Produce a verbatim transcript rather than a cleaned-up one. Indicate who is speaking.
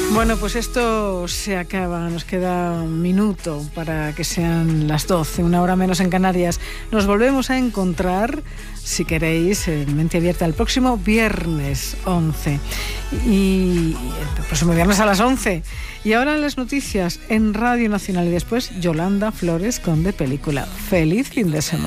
Speaker 1: Bueno, pues esto se acaba, nos queda un minuto para que sean las doce, una hora menos en Canarias. Nos volvemos a encontrar, si queréis, en Mente Abierta el próximo viernes once. Y el próximo viernes a las once. Y ahora las noticias en Radio Nacional y después Yolanda Flores con De Película. ¡Feliz fin de semana!